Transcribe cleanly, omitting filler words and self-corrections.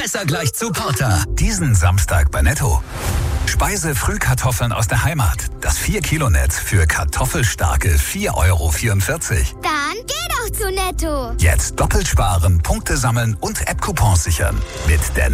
besser gleich zu Porter. Diesen Samstag bei Netto. Speise-Frühkartoffeln aus der Heimat. Das 4-Kilo-Netz für kartoffelstarke 4,44 €. Dann geh doch zu Netto. Jetzt doppelt sparen, Punkte sammeln und App-Coupons sichern. Mit der